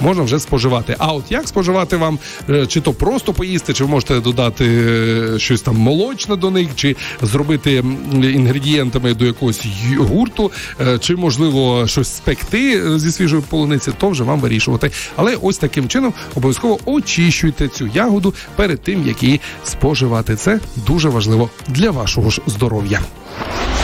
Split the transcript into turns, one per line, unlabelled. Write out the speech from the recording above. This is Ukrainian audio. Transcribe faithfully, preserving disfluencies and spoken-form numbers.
можна вже споживати. А от як споживати вам, чи то просто поїсти, чи ви можете додати щось там молочне до них, чи зробити інгредієнтами до якогось йогурту, чи, можливо, щось спекти зі свіжої полуниці, то вже вам вирішувати. Але ось таким чином обов'язково очищуйте цю ягоду перед тим, як її споживати. Це дуже важливо для вашого ж здоров'я.